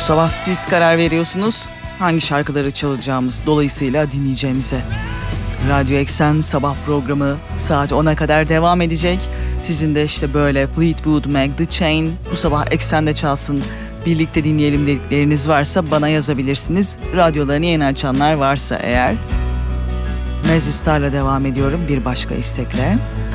sabah siz karar veriyorsunuz hangi şarkıları çalacağımız, dolayısıyla dinleyeceğimize. Radyo Eksen sabah programı saat 10'a kadar devam edecek. Sizin de işte böyle Fleetwood Mac, The Chain bu sabah Eksen'de çalsın, birlikte dinleyelim dedikleriniz varsa bana yazabilirsiniz. Radyolarını yeni açanlar varsa eğer. Mazzy Star'la devam ediyorum bir başka istekle.